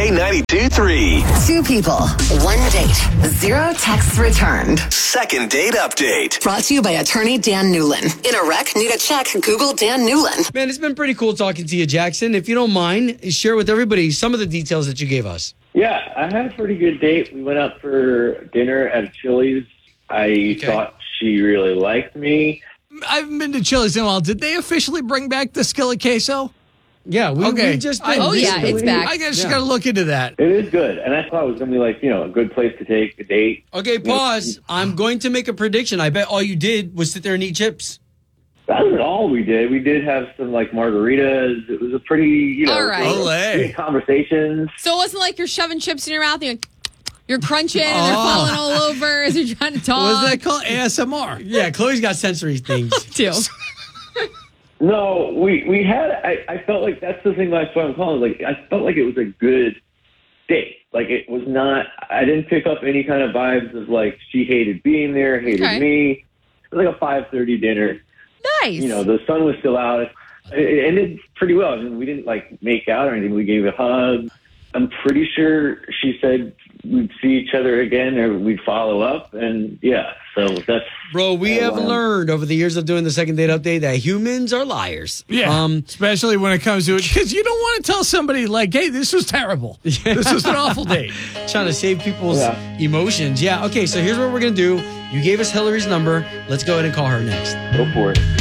K92-3. Two people, one date, zero texts returned. Second date update. Brought to you by attorney Dan Newlin. In a wreck, need a check, Google Dan Newlin. Man, it's been pretty cool talking to you, Jackson. If you don't mind, share with everybody some of the details that you gave us. Yeah, I had a pretty good date. We went out for dinner at Chili's. I thought she really liked me. I haven't been to Chili's in a while. Did they officially bring back the skillet queso? Yeah, we just did. It's back. I guess you got to look into that. It is good. And I thought it was going to be like, a good place to take a date. Okay, pause. I'm going to make a prediction. I bet all you did was sit there and eat chips. That wasn't all we did. We did have some like margaritas. It was a pretty, All right. good conversations. So it wasn't like you're shoving chips in your mouth and you're crunching and they're falling all over as you're trying to talk. What is that called? ASMR. Yeah, Chloe's got sensory things. Too. No, we had. I felt like that's the thing. That's why I'm calling. Like I felt like it was a good date. Like it was not. I didn't pick up any kind of vibes of like she hated being there, hated me. It was like a 5:30 dinner. Nice. The sun was still out. It ended pretty well. I mean, we didn't like make out or anything. We gave a hug. I'm pretty sure she said we'd see each other again or we'd follow up. And so that's... Bro, we have learned over the years of doing the second date update that humans are liars. Yeah, especially when it comes to it. Because you don't want to tell somebody like, hey, this was terrible. This was an awful date. Trying to save people's emotions. Yeah, okay, so here's what we're going to do. You gave us Hillary's number. Let's go ahead and call her next. Go for it.